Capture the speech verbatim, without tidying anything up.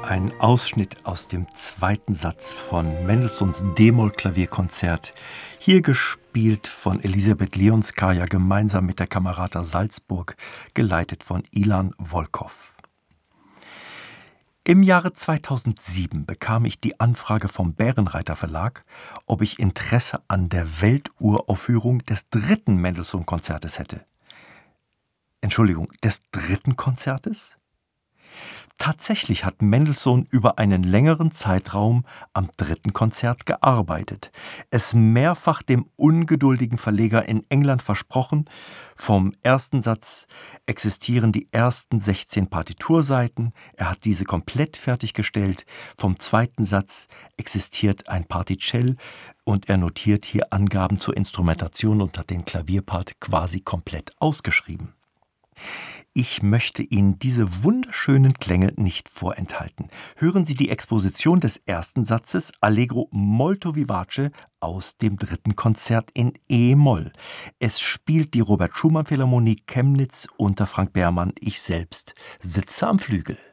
Ein Ausschnitt aus dem zweiten Satz von Mendelssohns D-Moll-Klavierkonzert, hier gespielt von Elisabeth Leonskaja gemeinsam mit der Camerata Salzburg, geleitet von Ilan Volkov. Im Jahre zweitausendsieben bekam ich die Anfrage vom Bärenreiter Verlag, ob ich Interesse an der Welturaufführung des dritten Mendelssohn-Konzertes hätte. Entschuldigung, des dritten Konzertes? Tatsächlich hat Mendelssohn über einen längeren Zeitraum am dritten Konzert gearbeitet, es mehrfach dem ungeduldigen Verleger in England versprochen. Vom ersten Satz existieren die ersten sechzehn Partiturseiten, er hat diese komplett fertiggestellt. Vom zweiten Satz existiert ein Particell und er notiert hier Angaben zur Instrumentation und hat den Klavierpart quasi komplett ausgeschrieben. Ich möchte Ihnen diese wunderschönen Klänge nicht vorenthalten. Hören Sie die Exposition des ersten Satzes Allegro molto vivace aus dem dritten Konzert in E-Moll. Es spielt die Robert Schumann Philharmonie Chemnitz unter Frank Behrmann. Ich selbst sitze am Flügel.